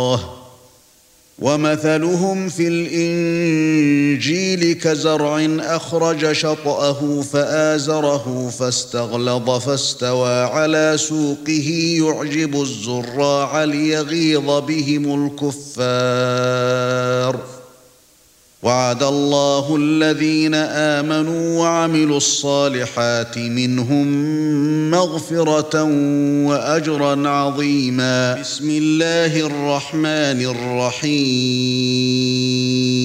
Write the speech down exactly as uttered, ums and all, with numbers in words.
ومثلهم في الإنجيل كزرع أخرج شطأه فآزره فاستغلظ فاستوى على سوقه يعجب الزراع ليغيظ بهم الكفار وعد الله الذين آمنوا وعملوا الصالحات منهم مغفرة وأجرا عظيما. بسم الله الرحمن الرحيم